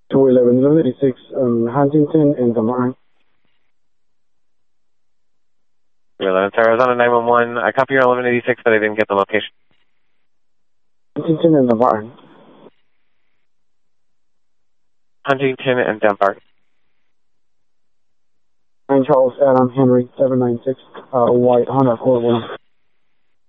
21186 Huntington and Devine. 11, Arizona 911. I copy your 1186, but I didn't get the location. Huntington and Devine. Huntington and Denver. 9 Charles Adam Henry 796 White Honda 411.